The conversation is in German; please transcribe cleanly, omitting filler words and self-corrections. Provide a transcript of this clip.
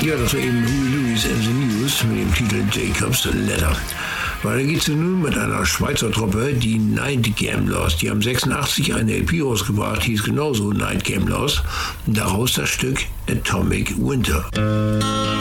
Ja, das war eben Huey Lewis and the News mit dem Titel Jacob's Ladder. Weiter geht's nun mit einer Schweizer Truppe, die Night Gamblers. Die haben 86 eine LP rausgebracht, hieß genauso Night Gamblers. Daraus das Stück Atomic Winter.